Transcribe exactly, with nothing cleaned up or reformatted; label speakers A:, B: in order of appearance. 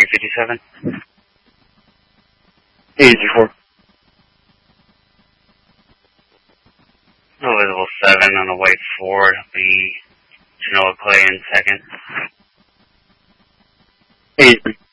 A: three fifty-seven.
B: eighty-four.
A: No visible seven on the white Ford. Be Genoa Clay in second.
B: eighty-three.